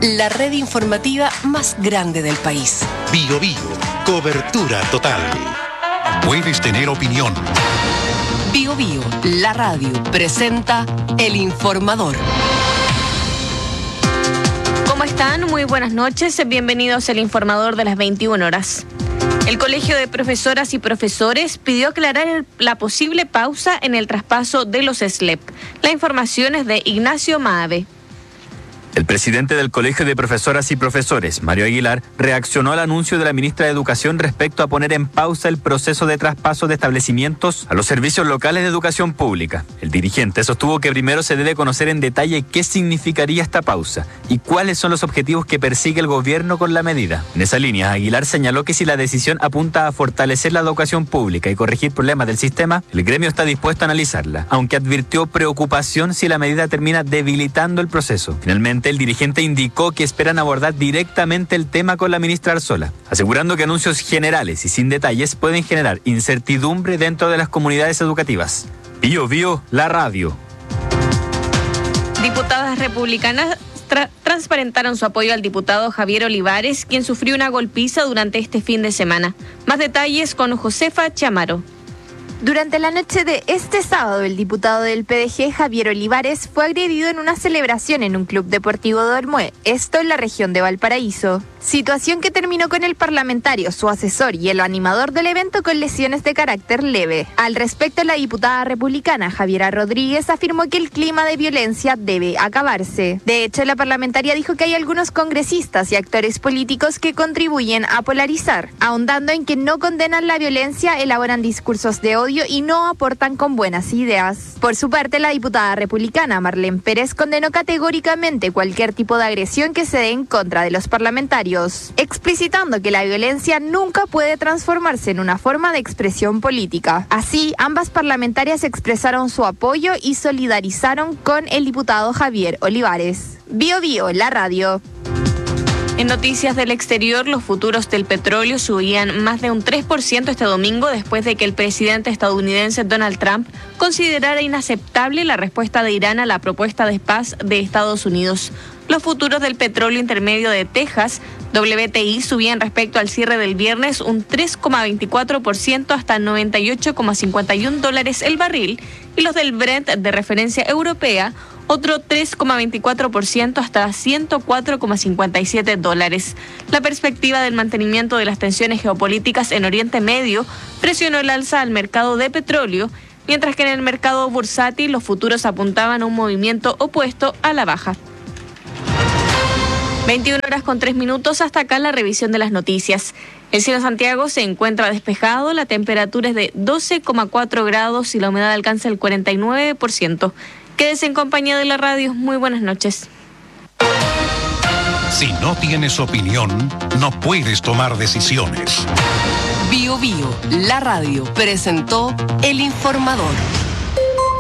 la red informativa más grande del país. Bio Bio, cobertura total. Puedes tener opinión. Bio Bio, la radio, presenta El Informador. ¿Cómo están? Muy buenas noches. Bienvenidos al Informador de las 21 horas. El Colegio de Profesoras y Profesores pidió aclarar la posible pausa en el traspaso de los SLEP. La información es de Ignacio Maave. El presidente del Colegio de Profesoras y Profesores, Mario Aguilar, reaccionó al anuncio de la ministra de Educación respecto a poner en pausa el proceso de traspaso de establecimientos a los servicios locales de educación pública. El dirigente sostuvo que primero se debe conocer en detalle qué significaría esta pausa y cuáles son los objetivos que persigue el gobierno con la medida. En esa línea, Aguilar señaló que si la decisión apunta a fortalecer la educación pública y corregir problemas del sistema, el gremio está dispuesto a analizarla, aunque advirtió preocupación si la medida termina debilitando el proceso. Finalmente, el dirigente indicó que esperan abordar directamente el tema con la ministra Arzola, asegurando que anuncios generales y sin detalles pueden generar incertidumbre dentro de las comunidades educativas. Bio Bio, la radio. Diputadas republicanas transparentaron su apoyo al diputado Javier Olivares, quien sufrió una golpiza durante este fin de semana. Más detalles con Josefa Chamaro. Durante la noche de este sábado, el diputado del PDG, Javier Olivares, fue agredido en una celebración en un club deportivo de Ormue, esto en la región de Valparaíso. Situación que terminó con el parlamentario, su asesor y el animador del evento con lesiones de carácter leve. Al respecto, la diputada republicana Javiera Rodríguez afirmó que el clima de violencia debe acabarse. De hecho, la parlamentaria dijo que hay algunos congresistas y actores políticos que contribuyen a polarizar, ahondando en que no condenan la violencia, elaboran discursos de odio y no aportan con buenas ideas. Por su parte, la diputada republicana Marlene Pérez condenó categóricamente cualquier tipo de agresión que se dé en contra de los parlamentarios, explicitando que la violencia nunca puede transformarse en una forma de expresión política. Así, ambas parlamentarias expresaron su apoyo y solidarizaron con el diputado Javier Olivares. Bio Bio, la radio. En noticias del exterior, los futuros del petróleo subían más de un 3% este domingo después de que el presidente estadounidense Donald Trump considerara inaceptable la respuesta de Irán a la propuesta de paz de Estados Unidos. Los futuros del petróleo intermedio de Texas, WTI, subían respecto al cierre del viernes un 3,24% hasta $98,51 el barril, y los del Brent de referencia europea, otro 3,24% hasta $104,57. La perspectiva del mantenimiento de las tensiones geopolíticas en Oriente Medio presionó el alza al mercado de petróleo, mientras que en el mercado bursátil los futuros apuntaban a un movimiento opuesto a la baja. 21 horas con 3 minutos, hasta acá la revisión de las noticias. El cielo de Santiago se encuentra despejado, la temperatura es de 12,4 grados y la humedad alcanza el 49%. Quédese en compañía de la radio. Muy buenas noches. Si no tienes opinión, no puedes tomar decisiones. Bio Bio, la radio, presentó El Informador.